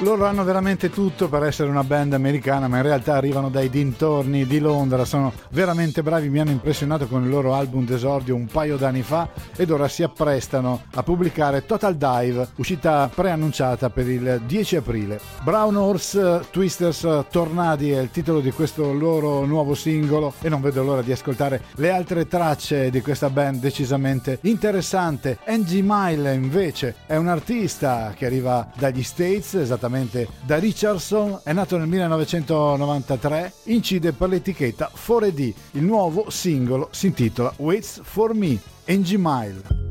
Loro hanno veramente tutto per essere una band americana, ma in realtà arrivano dai dintorni di Londra, sono veramente bravi, mi hanno impressionato con il loro album d'esordio un paio d'anni fa ed ora si apprestano a pubblicare Total Dive, uscita preannunciata per il 10 aprile. Brown Horse Twisters Tornadi è il titolo di questo loro nuovo singolo e non vedo l'ora di ascoltare le altre tracce di questa band decisamente interessante. Angie Mile invece è un artista che arriva dagli States, esattamente da Richardson, è nato nel 1993, incide per l'etichetta 4AD. Il nuovo singolo si intitola Waits for Me. Angie Mile.